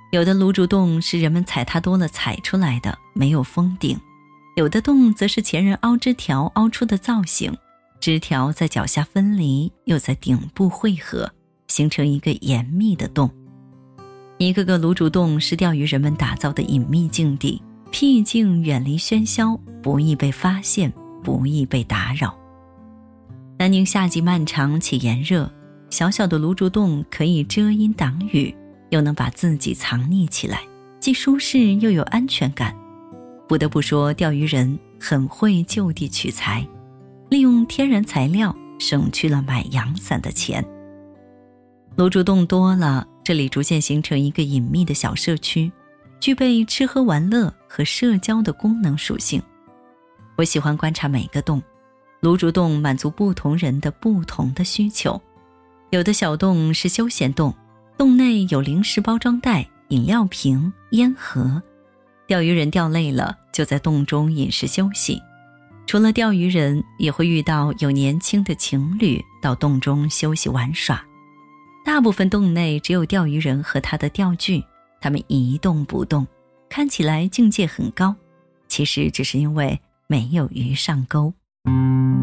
有的芦竹洞是人们踩踏多了踩出来的，没有封顶；有的洞则是前人凹枝条凹出的造型，枝条在脚下分离，又在顶部汇合，形成一个严密的洞。一个个芦竹洞是钓鱼人们打造的隐秘境地，僻静远离喧嚣，不易被发现，不易被打扰。南宁夏季漫长且炎热，小小的芦竹洞可以遮阴挡雨，又能把自己藏匿起来，既舒适又有安全感。不得不说，钓鱼人很会就地取材，利用天然材料，省去了买阳伞的钱。芦竹洞多了，这里逐渐形成一个隐秘的小社区，具备吃喝玩乐和社交的功能属性。我喜欢观察每个洞，芦竹洞满足不同人的不同的需求。有的小洞是休闲洞，洞内有零食包装袋、饮料瓶、烟盒，钓鱼人钓累了就在洞中饮食休息。除了钓鱼人，也会遇到有年轻的情侣到洞中休息玩耍。大部分洞内只有钓鱼人和他的钓具，他们一动不动，看起来境界很高，其实只是因为没有鱼上钩。